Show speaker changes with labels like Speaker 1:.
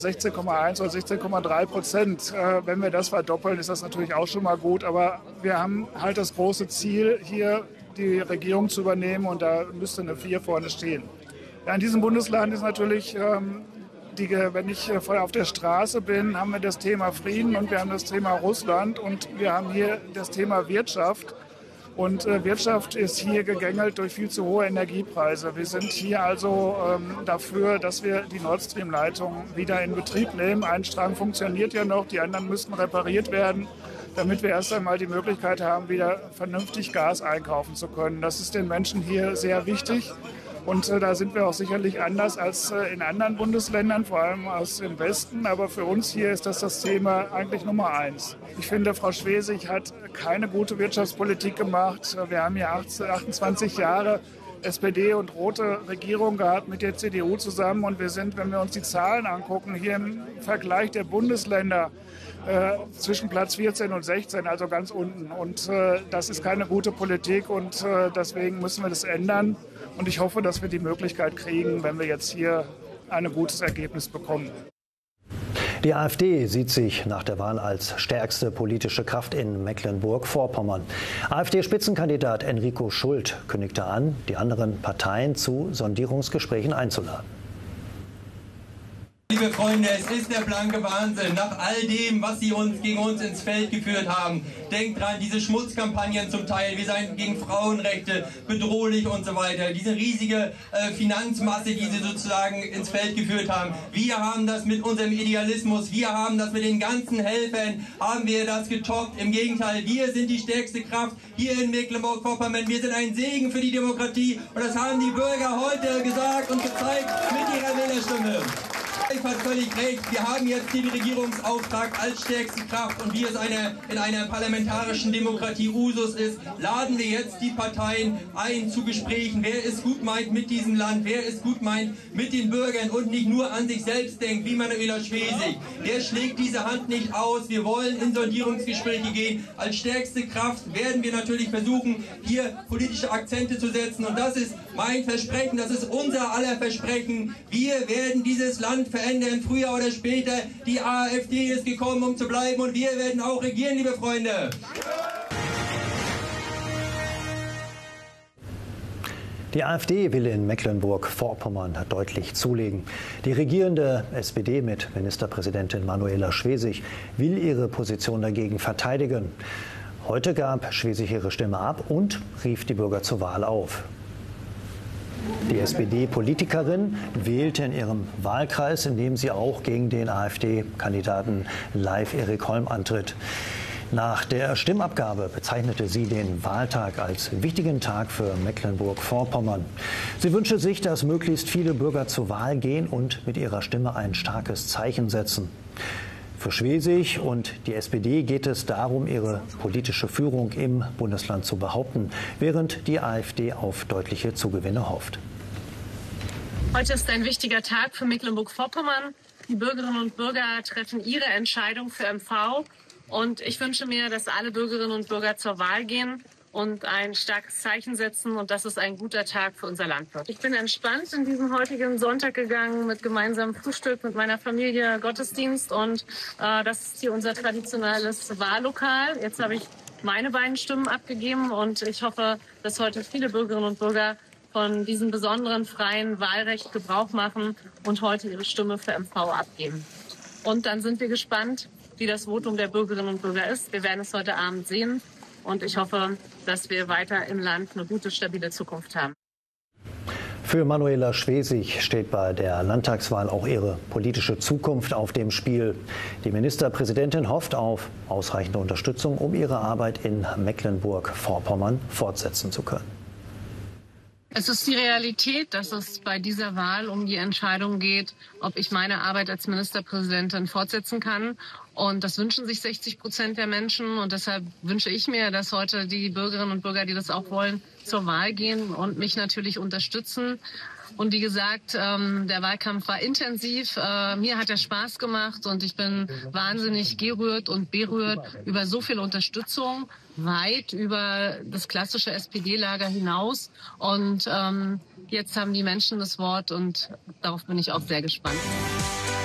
Speaker 1: 16,1 oder 16,3%. Wenn wir das verdoppeln, ist das natürlich auch schon mal gut. Aber wir haben halt das große Ziel, hier die Regierung zu übernehmen und da müsste eine 4 vorne stehen. Ja, in diesem Bundesland ist natürlich, wenn ich auf der Straße bin, haben wir das Thema Frieden und wir haben das Thema Russland und wir haben hier das Thema Wirtschaft. Und Wirtschaft ist hier gegängelt durch viel zu hohe Energiepreise. Wir sind hier also dafür, dass wir die Nord Stream-Leitung wieder in Betrieb nehmen. Ein Strang funktioniert ja noch, die anderen müssten repariert werden, damit wir erst einmal die Möglichkeit haben, wieder vernünftig Gas einkaufen zu können. Das ist den Menschen hier sehr wichtig. Und da sind wir auch sicherlich anders als in anderen Bundesländern, vor allem aus dem Westen. Aber für uns hier ist das Thema eigentlich Nummer 1. Ich finde, Frau Schwesig hat keine gute Wirtschaftspolitik gemacht. Wir haben hier 28 Jahre SPD und rote Regierung gehabt mit der CDU zusammen. Und wir sind, wenn wir uns die Zahlen angucken, hier im Vergleich der Bundesländer zwischen Platz 14 und 16, also ganz unten. Und das ist keine gute Politik und deswegen müssen wir das ändern. Und ich hoffe, dass wir die Möglichkeit kriegen, wenn wir jetzt hier ein gutes Ergebnis bekommen.
Speaker 2: Die AfD sieht sich nach der Wahl als stärkste politische Kraft in Mecklenburg-Vorpommern. AfD-Spitzenkandidat Enrico Schult kündigte an, die anderen Parteien zu Sondierungsgesprächen einzuladen.
Speaker 3: Liebe Freunde, es ist der blanke Wahnsinn. Nach all dem, was Sie gegen uns ins Feld geführt haben. Denkt dran, diese Schmutzkampagnen zum Teil, wir seien gegen Frauenrechte, bedrohlich und so weiter. Diese riesige Finanzmasse, die Sie sozusagen ins Feld geführt haben. Wir haben das mit unserem Idealismus, wir haben das mit den ganzen Helfern, haben wir das getoppt. Im Gegenteil, wir sind die stärkste Kraft hier in Mecklenburg-Vorpommern. Wir sind ein Segen für die Demokratie und das haben die Bürger heute gesagt und gezeigt mit ihrer Wählerstimme. Ich hat völlig recht. Wir haben jetzt den Regierungsauftrag als stärkste Kraft und wie es in einer parlamentarischen Demokratie Usus ist, laden wir jetzt die Parteien ein zu Gesprächen. Wer es gut meint mit diesem Land, wer es gut meint mit den Bürgern und nicht nur an sich selbst denkt, wie Manuela Schwesig. Der schlägt diese Hand nicht aus. Wir wollen in Sondierungsgespräche gehen. Als stärkste Kraft werden wir natürlich versuchen, hier politische Akzente zu setzen. Und das ist mein Versprechen, das ist unser aller Versprechen. Wir werden dieses Land verändern, früher oder später. Die AfD ist gekommen, um zu bleiben und wir werden auch regieren, liebe Freunde.
Speaker 2: Die AfD will in Mecklenburg-Vorpommern deutlich zulegen. Die regierende SPD mit Ministerpräsidentin Manuela Schwesig will ihre Position dagegen verteidigen. Heute gab Schwesig ihre Stimme ab und rief die Bürger zur Wahl auf. Die SPD-Politikerin wählte in ihrem Wahlkreis, in dem sie auch gegen den AfD-Kandidaten Leif Erik Holm antritt. Nach der Stimmabgabe bezeichnete sie den Wahltag als wichtigen Tag für Mecklenburg-Vorpommern. Sie wünsche sich, dass möglichst viele Bürger zur Wahl gehen und mit ihrer Stimme ein starkes Zeichen setzen. Für Schwesig und die SPD geht es darum, ihre politische Führung im Bundesland zu behaupten, während die AfD auf deutliche Zugewinne hofft.
Speaker 4: Heute ist ein wichtiger Tag für Mecklenburg-Vorpommern. Die Bürgerinnen und Bürger treffen ihre Entscheidung für MV. Und ich wünsche mir, dass alle Bürgerinnen und Bürger zur Wahl gehen und ein starkes Zeichen setzen. Und das ist ein guter Tag für unser Land wird. Ich bin entspannt in diesen heutigen Sonntag gegangen mit gemeinsamem Frühstück mit meiner Familie, Gottesdienst. Und das ist hier unser traditionelles Wahllokal. Jetzt habe ich meine beiden Stimmen abgegeben und ich hoffe, dass heute viele Bürgerinnen und Bürger von diesem besonderen freien Wahlrecht Gebrauch machen und heute ihre Stimme für MV abgeben. Und dann sind wir gespannt, wie das Votum der Bürgerinnen und Bürger ist. Wir werden es heute Abend sehen. Und ich hoffe, dass wir weiter im Land eine gute, stabile Zukunft haben.
Speaker 2: Für Manuela Schwesig steht bei der Landtagswahl auch ihre politische Zukunft auf dem Spiel. Die Ministerpräsidentin hofft auf ausreichende Unterstützung, um ihre Arbeit in Mecklenburg-Vorpommern fortsetzen zu können.
Speaker 4: Es ist die Realität, dass es bei dieser Wahl um die Entscheidung geht, ob ich meine Arbeit als Ministerpräsidentin fortsetzen kann. Und das wünschen sich 60% der Menschen. Und deshalb wünsche ich mir, dass heute die Bürgerinnen und Bürger, die das auch wollen, zur Wahl gehen und mich natürlich unterstützen. Und wie gesagt, der Wahlkampf war intensiv. Mir hat er Spaß gemacht und ich bin wahnsinnig gerührt und berührt über so viel Unterstützung, weit über das klassische SPD-Lager hinaus. Und jetzt haben die Menschen das Wort und darauf bin ich auch sehr gespannt.